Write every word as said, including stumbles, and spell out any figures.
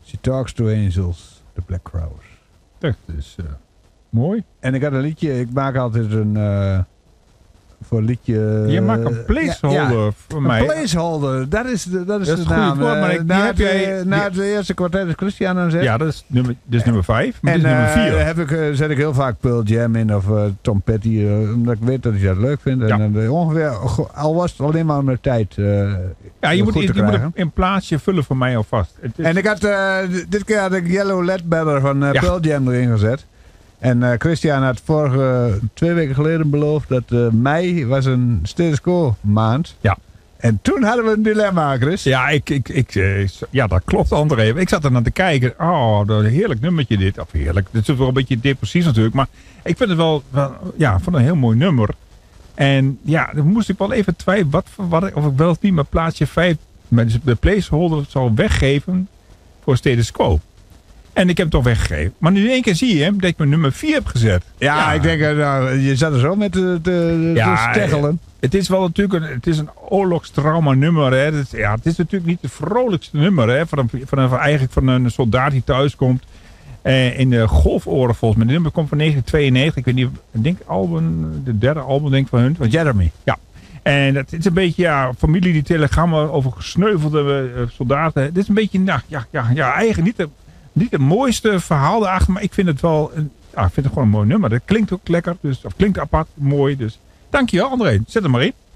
She Talks to Angels, The Black Crowes. Dat is uh, mooi. En ik had een liedje, ik maak altijd een... Uh, voor een liedje... Je maakt een placeholder ja, ja, voor mij. Een placeholder, dat is de, dat is dat is de naam. Woord, maar ik, na heb het, jij, na het eerste kwartet is Christian aan zet. Ja, dat is nummer, dat is nummer vijf. Maar en dit is nummer vier. Uh, heb ik, uh, zet ik heel vaak Pearl Jam in of uh, Tom Petty. Uh, omdat ik weet dat hij dat leuk vindt. Ja. En uh, ongeveer, al was het alleen maar om de tijd uh, ja, je moet, je, je moet een, een plaatsje vullen voor mij alvast. Het is... En ik had, uh, dit keer had ik Yellow Ledbetter van uh, ja. Pearl Jam erin gezet. En uh, Christian had vorige twee weken geleden beloofd dat uh, mei was een status quo maand. Ja. En toen hadden we een dilemma, Chris. Ja, ik, ik, ik, ja dat klopt, André. Ik zat er naar te kijken. Oh, dat een heerlijk nummertje dit. Of heerlijk. Het is wel een beetje depressief natuurlijk. Maar ik vind het wel, wel ja, van een heel mooi nummer. En ja, dan moest ik wel even twijfelen. Wat, wat, of ik wel of niet mijn plaatsje vijf met de placeholder zou weggeven voor status quo. En ik heb het toch weggegeven. Maar nu in één keer zie je dat ik mijn nummer vier heb gezet. Ja, ja. ik denk, nou, je zat er zo met te, te, ja, te steggelen. Het is wel natuurlijk een, het is een oorlogstrauma nummer. Hè. Het, ja, het is natuurlijk niet het vrolijkste nummer. Hè, van, een, van, een, eigenlijk van een soldaat die thuis komt. Eh, in de Golfoorlog volgens mij. Het nummer komt van negentien tweeënnegentig. Ik weet niet, ik denk album, de derde album denk ik van hun. Van Jeremy. Ja. En het is een beetje, ja, familie die telegrammen over gesneuvelde uh, soldaten. Dit is een beetje, nou, ja, ja, ja, eigenlijk niet de... Niet het mooiste verhaal daarachter, maar ik vind het wel een, ja, ik vind het gewoon een mooi nummer. Het klinkt ook lekker, dus, of klinkt apart, mooi. Dus dankjewel André, zet hem maar in.